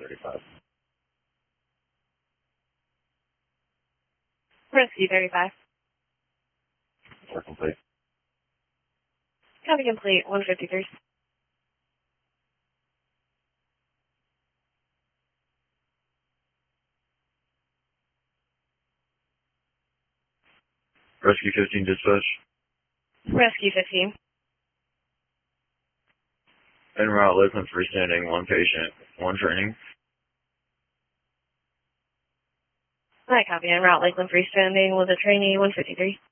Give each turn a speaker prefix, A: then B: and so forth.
A: 35.
B: Rescue 35.
A: Work complete.
B: Copy complete, 153.
A: Rescue 15 dispatch.
B: Rescue 15.
A: En route, Lakeland freestanding, 1 patient, 1 training.
B: I copy en route Lakeland freestanding with a trainee 153.